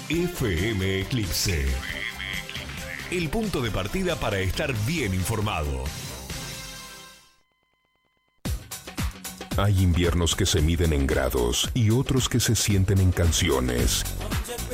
FM Eclipse. El punto de partida para estar bien informado. Hay inviernos que se miden en grados y otros que se sienten en canciones.